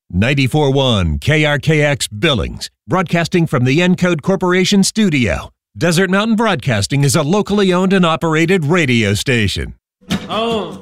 94.1 KRKX Billings, broadcasting from the Encode Corporation studio. Desert Mountain Broadcasting is a locally owned and operated radio station. Oh.